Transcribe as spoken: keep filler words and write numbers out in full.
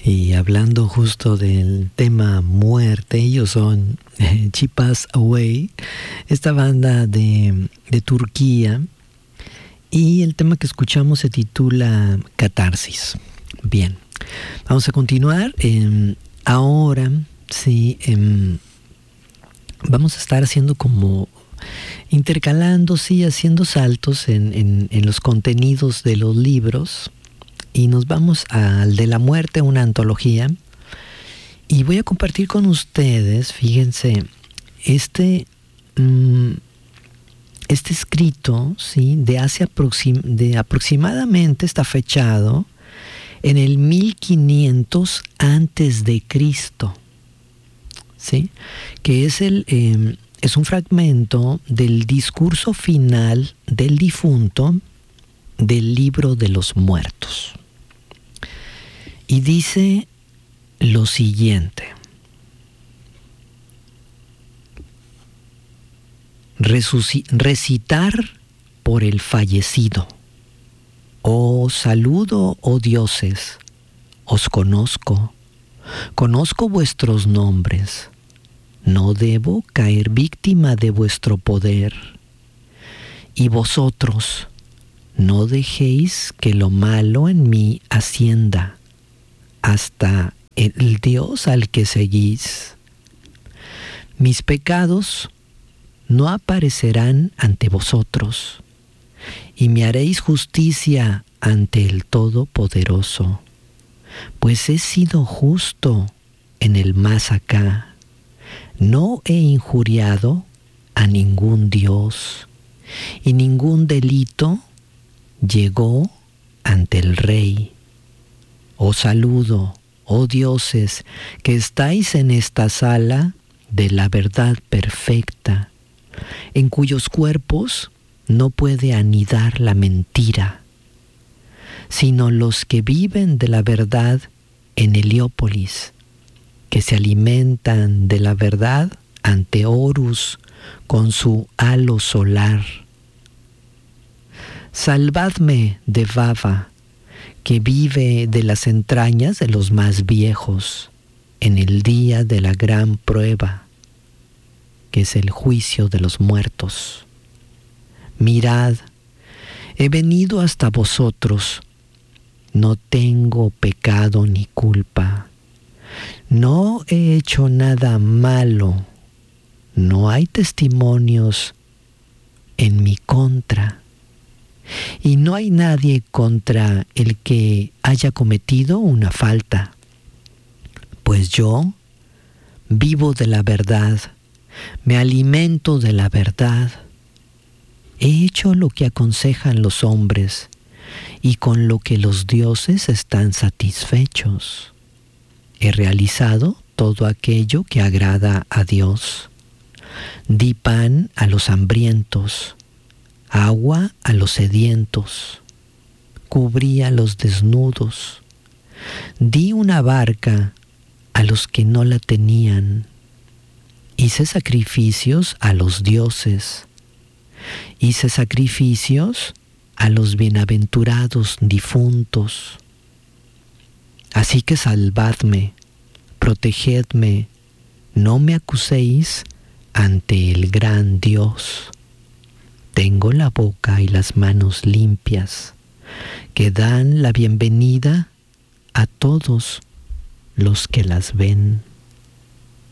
Y hablando justo del tema muerte, ellos son eh, Chipas Away, esta banda de, de Turquía, y el tema que escuchamos se titula Catarsis. Bien, vamos a continuar. Eh, ahora sí, eh, vamos a estar haciendo como intercalando, sí, haciendo saltos en, en, en los contenidos de los libros. Y nos vamos al de la muerte, una antología. Y voy a compartir con ustedes, fíjense, este, mmm, este escrito, ¿sí? de hace aproxim- de aproximadamente, está fechado en el mil quinientos antes de Cristo, ¿sí? Que es, el, eh, es un fragmento del discurso final del difunto del libro de los muertos. Y dice lo siguiente: Resuci- recitar por el fallecido. Oh, saludo, oh dioses, os conozco, conozco vuestros nombres, no debo caer víctima de vuestro poder. Y vosotros, no dejéis que lo malo en mí ascienda hasta el Dios al que seguís. Mis pecados no aparecerán ante vosotros, y me haréis justicia ante el Todopoderoso, pues he sido justo en el más acá. No he injuriado a ningún Dios, y ningún delito llegó ante el Rey. Os saludo, oh dioses, que estáis en esta sala de la verdad perfecta, en cuyos cuerpos no puede anidar la mentira, sino los que viven de la verdad en Heliópolis, que se alimentan de la verdad ante Horus con su halo solar. Salvadme de Vava, que vive de las entrañas de los más viejos, en el día de la gran prueba, que es el juicio de los muertos. Mirad, he venido hasta vosotros, no tengo pecado ni culpa, no he hecho nada malo, no hay testimonios en mi contra. Y no hay nadie contra el que haya cometido una falta, pues yo vivo de la verdad, me alimento de la verdad, he hecho lo que aconsejan los hombres y con lo que los dioses están satisfechos. He realizado todo aquello que agrada a Dios. Di pan a los hambrientos, agua a los sedientos, cubrí a los desnudos, di una barca a los que no la tenían, hice sacrificios a los dioses, hice sacrificios a los bienaventurados difuntos. Así que salvadme, protegedme, no me acuséis ante el gran Dios. Tengo la boca y las manos limpias, que dan la bienvenida a todos los que las ven.